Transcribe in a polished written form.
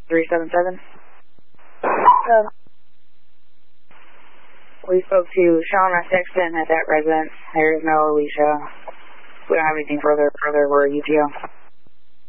377. We spoke to Shauna Sexton at that residence. There is no Alicia. We don't have anything further. We're UTO.